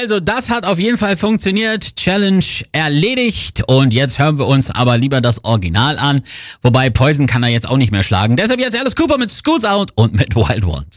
Also, das hat auf jeden Fall funktioniert. Challenge erledigt. Und jetzt hören wir uns aber lieber das Original an. Wobei Poison kann er jetzt auch nicht mehr schlagen. Deshalb jetzt Alice Cooper mit Schools Out und mit Wild Ones.